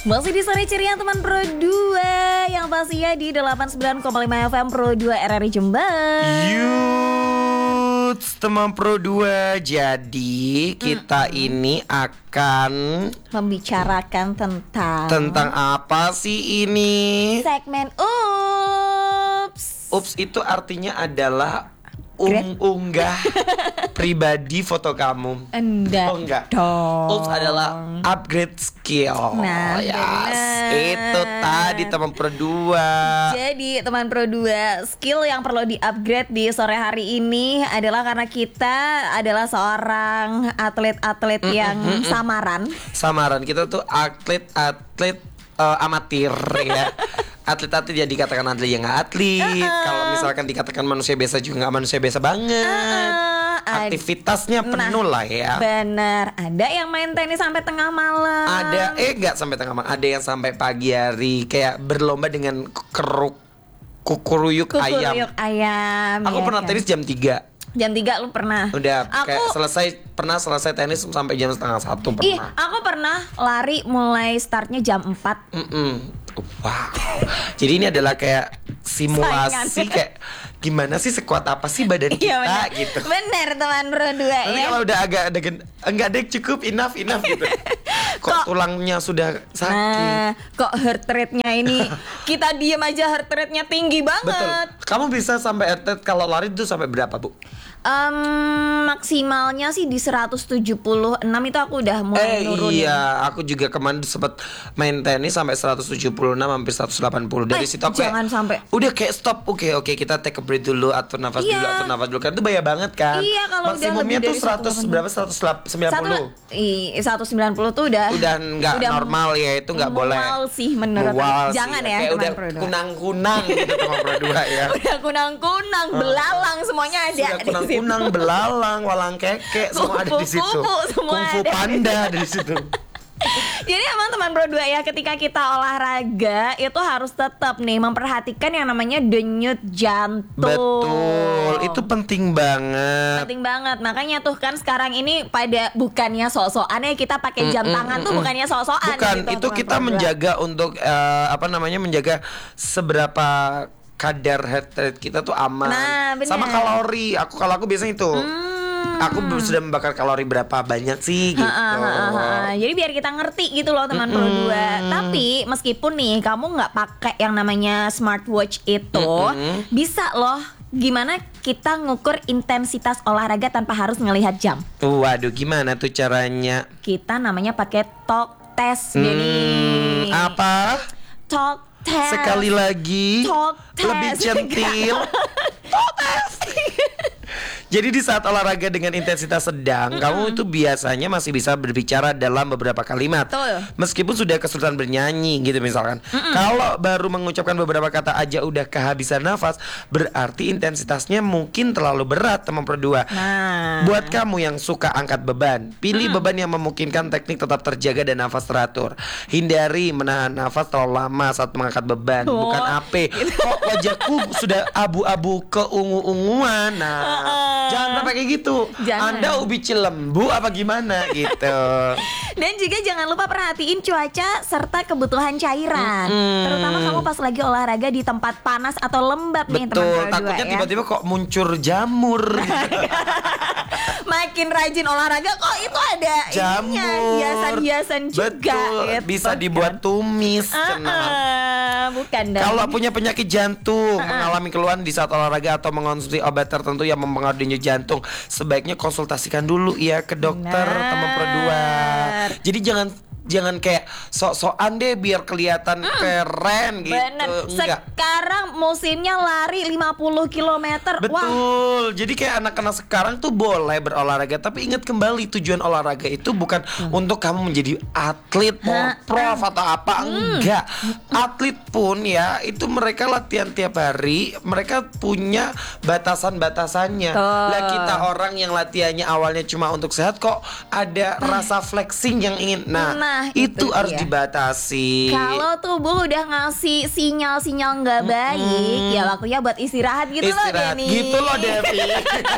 Masih di sore ceria teman Pro 2 yang pastinya di 89,5 FM Pro 2 RRI Jember. Yuts, teman Pro 2. Jadi kita ini akan membicarakan tentang apa sih ini? segmen Ups. Ups itu artinya adalah unggah pribadi foto kamu. Enggak. Oh enggak dong. Ups adalah upgrade skill. Nah, Itu tadi teman Pro 2. Jadi teman Pro 2, skill yang perlu di-upgrade di sore hari ini adalah karena kita adalah seorang atlet-atlet yang samaran. Kita tuh atlet amatir ya. Atlet-atlet ya dikatakan atlet yang gak atlet. Kalau misalkan dikatakan manusia biasa juga gak manusia biasa banget. Aktivitasnya penuh lah ya. Bener. Ada yang main tenis sampai tengah malam. Ada gak sampai tengah malam. Ada yang sampai pagi hari kayak berlomba dengan kukuruyuk ayam. Aku pernah tenis jam 3. Jam 3 lu pernah? Udah kayak selesai tenis sampai jam setengah 1 pernah. Ih, aku pernah lari mulai startnya jam 4. Wow. Jadi ini adalah kayak simulasi kayak gimana sih, sekuat apa sih badan kita gitu. Bener teman Pro 2 ya. Tapi kalau udah agak ada enggak deh, cukup enough gitu. Kok tulangnya sudah sakit. Nah, kok heart rate-nya ini kita diem aja heart rate-nya tinggi banget. Betul. Kamu bisa sampai heart rate kalau lari itu sampai berapa, Bu? Maksimalnya sih di 176 itu aku udah mulai nurunin. Iya, aku juga kemarin sempat main tenis sampai 176 hampir 180. Dari situ aku jangan sampai. Udah kayak stop. Oke, kita take a break dulu, atur nafas dulu, kan itu bahaya banget kan. Iya, kalau maksimumnya udah tuh 100 berapa? 190. 190 tuh udah nggak normal ya, itu nggak boleh. Mual sih menurut aku. Jangan ya, kayak udah kunang-kunang gitu teman Pro 2 ya. Udah kunang-kunang, belalang semuanya ada. Sudah kunang-kunang, belalang, walang keke, semua ada di situ. Kungfu panda ada di situ. Jadi emang teman Pro 2 ya, ketika kita olahraga itu harus tetap nih memperhatikan yang namanya denyut jantung. Betul, itu penting banget. Penting banget, makanya tuh kan sekarang ini pada bukannya sok-sokan ya kita pakai jam tangan tuh bukannya sok-sokan. Bukan, gitu, itu kita menjaga untuk menjaga seberapa kadar heart rate kita tuh aman. Nah, sama kalori. Kalau aku biasanya itu. Aku sudah membakar kalori berapa banyak sih gitu. Jadi biar kita ngerti gitu loh teman Pro 2. Tapi meskipun nih kamu nggak pakai yang namanya smartwatch itu, bisa loh gimana kita ngukur intensitas olahraga tanpa harus ngelihat jam. Waduh, gimana tuh caranya? Kita namanya pakai talk test. Jadi apa? Talk test. Sekali lagi talk test. Lebih centil. Talk test. Jadi di saat olahraga dengan intensitas sedang, kamu itu biasanya masih bisa berbicara dalam beberapa kalimat. Meskipun sudah kesulitan bernyanyi gitu misalkan. Kalau baru mengucapkan beberapa kata aja udah kehabisan nafas, berarti intensitasnya mungkin terlalu berat teman Pro 2. Buat kamu yang suka angkat beban, pilih beban yang memungkinkan teknik tetap terjaga dan nafas teratur. Hindari menahan nafas terlalu lama saat mengangkat beban. Bukan AP. Kok wajahku sudah abu-abu keungu-unguan. Jangan sampai kayak gitu. Anda ubi cilembu apa gimana gitu. Dan juga jangan lupa perhatiin cuaca serta kebutuhan cairan. Terutama kamu pas lagi olahraga di tempat panas atau lembab nih teman Pro 2 ya. Takutnya tiba-tiba kok muncul jamur gitu. Makin rajin olahraga kok itu ada jamur, hiasan-hiasan juga. Betul, gitu, bisa dibuat tumis. Bukan dong. Kalau punya penyakit jantung, mengalami keluhan di saat olahraga atau mengonsumsi obat tertentu yang mempengaruhi denyut jantung, sebaiknya konsultasikan dulu ya ke dokter teman Pro 2. Jadi jangan kayak sok-sokan deh biar kelihatan keren gitu. Bener. Sekarang musimnya lari 50 km. Betul. Wah. Jadi kayak anak-anak sekarang tuh boleh berolahraga, tapi ingat kembali tujuan olahraga itu bukan untuk kamu menjadi atlet prof atau apa. Enggak. Atlet pun ya itu mereka latihan tiap hari, mereka punya batasan-batasannya. Lah kita orang yang latihannya awalnya cuma untuk sehat kok ada rasa flexing yang ingin. Nah itu harus dibatasi. Kalau tubuh udah ngasih sinyal-sinyal nggak baik, ya waktunya buat istirahat gitu loh, Denny. Gitu loh, Devi.